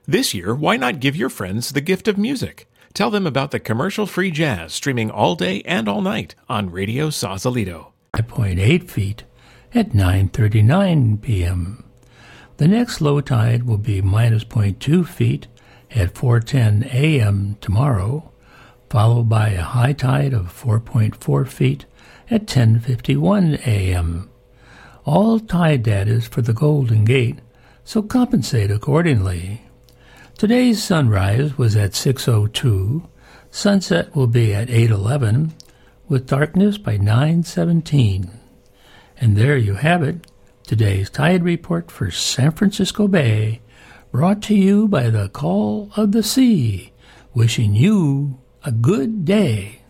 This year, why not give your friends the gift of music? Tell them about the commercial-free jazz streaming all day and all night on Radio Sausalito. 5.8 feet at 9:39 p.m. The next low tide will be minus 0.2 feet at 4:10 a.m. tomorrow, followed by a high tide of 4.4 feet at 10:51 a.m. All tide data is for the Golden Gate, so compensate accordingly. Today's sunrise was at 6:02. Sunset will be at 8:11, with darkness by 9:17. And there you have it, today's tide report for San Francisco Bay, brought to you by the Call of the Sea, wishing you a good day.